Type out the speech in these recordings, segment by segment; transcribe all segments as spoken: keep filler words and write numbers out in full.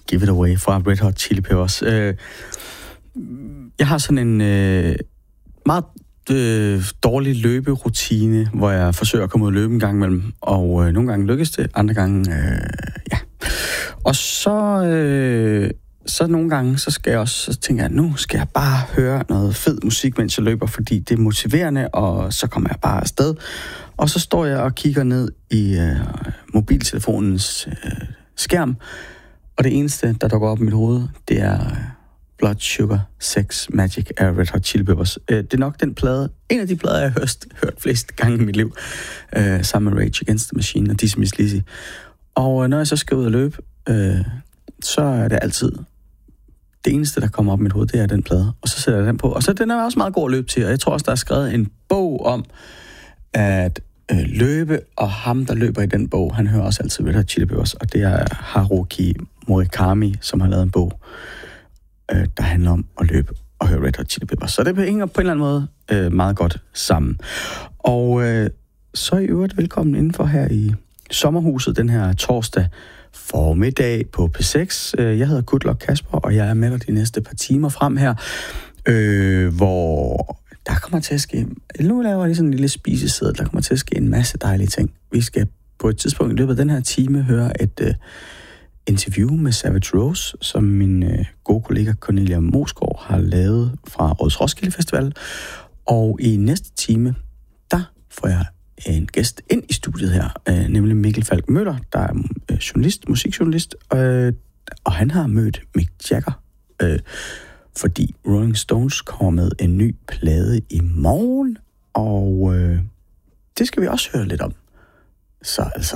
Give It Away fra Red Hot Chili Peppers. Øh, jeg har sådan en øh, meget øh, dårlig løberutine, hvor jeg forsøger at komme ud og løbe en gang imellem, og øh, nogle gange lykkes det, andre gange, øh, ja. Og så, øh, så nogle gange, så skal jeg også, så tænker jeg, nu skal jeg bare høre noget fed musik, mens jeg løber, fordi det er motiverende, og så kommer jeg bare afsted. Og så står jeg og kigger ned i øh, mobiltelefonens øh, skærm, og det eneste, der dukker op i mit hoved, det er Blood Sugar Sex Magik af Red Hot Chili Peppers. Det er nok den plade, en af de plader, jeg har hørt, hørt flest gange i mit liv, øh, sammen med Rage Against the Machine og Dizzy Miss Lizzy. Og når jeg så skal ud og løbe, øh, så er det altid det eneste, der kommer op i mit hoved, det er den plade. Og så sætter jeg den på. Og så den er også meget god at løbe til, og jeg tror også, der er skrevet en bog om at øh, løbe, og ham, der løber i den bog, han hører også altid Red Hot Chili Peppers, og det er Haruki Murakami, som har lavet en bog, øh, der handler om at løbe og høre Red Hot Chili Peppers. Så det hænger på en eller anden måde øh, meget godt sammen. Og øh, så i øvrigt velkommen indenfor her i sommerhuset den her torsdag formiddag på P seks. Jeg hedder Goodluck Kasper, og jeg er med dig de næste par timer frem her, øh, hvor der kommer til at ske, nu laver jeg lige sådan en lille spisesæde, der kommer til at ske en masse dejlige ting. Vi skal på et tidspunkt i løbet af den her time høre et øh, interview med Savage Rose, som min øh, gode kollega Cornelia Mosgaard har lavet fra Årets Roskilde Festival. Og i næste time, der får jeg en gæst ind i studiet her, øh, nemlig Mikkel Falk Møller, der er øh, journalist, musikjournalist, øh, og han har mødt Mick Jagger, øh, fordi Rolling Stones kommer med en ny plade i morgen, og øh, det skal vi også høre lidt om. Så altså,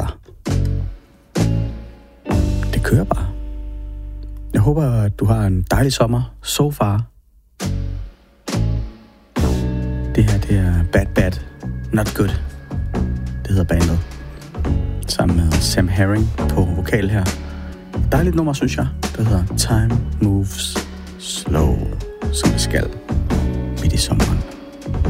det kører bare. Jeg håber, at du har en dejlig sommer so far. Det her, det er Bad Bad, Not Good. Det hedder bandet. Sammen med Sam Herring på vokal her. Dejligt nummer, synes jeg. Det hedder Time Moves Slow, som det skal midt i sommeren.